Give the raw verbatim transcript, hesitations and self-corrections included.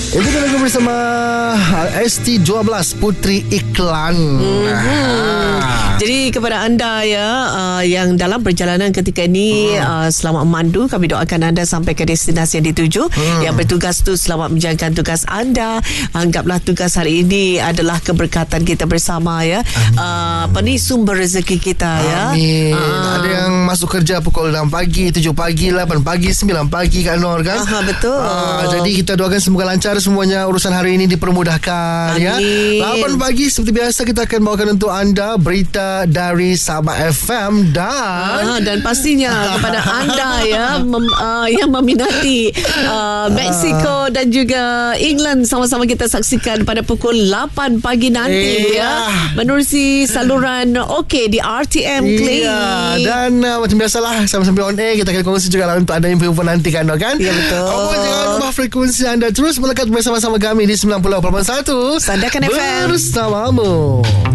Itu kan lagu bersama S T dua belas Putri Iklan. Mm-hmm. Jadi kepada anda ya uh, yang dalam perjalanan ketika ini, hmm. uh, selamat memandu. Kami doakan anda sampai ke destinasi yang dituju. hmm. Yang bertugas tu selamat menjalankan tugas anda. Anggaplah tugas hari ini adalah keberkatan kita bersama ya. uh, Apa ni, sumber rezeki kita. Amin. ya uh. Ada yang masuk kerja pukul enam pagi, tujuh pagi, lapan pagi, sembilan pagi Kak Nur kan. Aha, betul. uh, Jadi kita doakan semoga lancar semuanya, urusan hari ini dipermudahkan. Amin. Ya. lapan pagi seperti biasa kita akan bawakan untuk anda berita dari Sabah F M dan ah, dan pastinya kepada anda ya mem, uh, yang meminati uh, Mexico dan juga England, sama-sama kita saksikan pada pukul lapan pagi nanti. Iya. ya menerusi saluran OK di R T M Kling. Iya. Dan uh, macam biasalah sama-sama on air kita akan kongsi juga lah untuk ada info-info nanti kan, kan? Ya, betul. Apa jangan lupa frekuensi anda terus melekat bersama-sama kami di sembilan puluh lapan perpuluhan satu Sandakan F M bersamamu.